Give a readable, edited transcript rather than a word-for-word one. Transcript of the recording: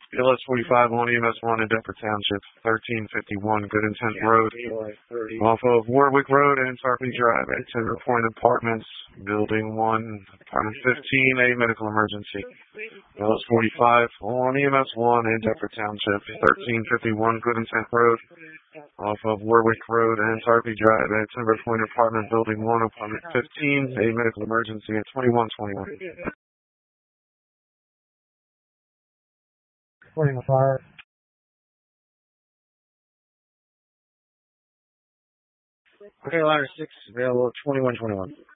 BLS 45 on EMS 1 in Deptford Township, 1351 Good Intent Road, off of Warwick Road and Tarpey Drive at Timber Point Apartments, Building 1, Apartment 15, a medical emergency. BLS 45 on EMS 1 in Deptford Township, 1351 Good Intent Road, off of Warwick Road and Tarpey Drive at Timber Point Apartment, Building 1, Apartment 15, a medical emergency at 2121. Reporting a fire. Okay, ladder 6, available at 2121.